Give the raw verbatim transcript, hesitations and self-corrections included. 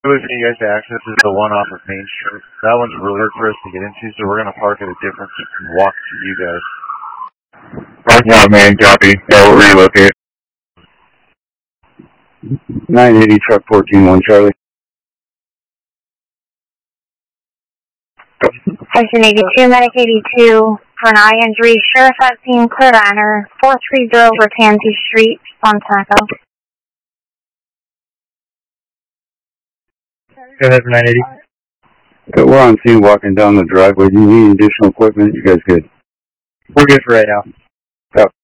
way for you guys to access is the one off of Main Street. That one's really hard for us to get into, so we're going to park at a different and walk to you guys. Parking lot, man, copy. Yeah, we'll relocate. nine eighty, truck fourteen one, Charlie. Section eighty-two, Medic eighty-two, for an eye injury, Sheriff at scene, clear to enter, four three zero Vertanzi Street, Fontaco. Go ahead for nine eighty. Okay, we're on scene walking down the driveway. Do you need additional equipment? You guys good? We're good for right now.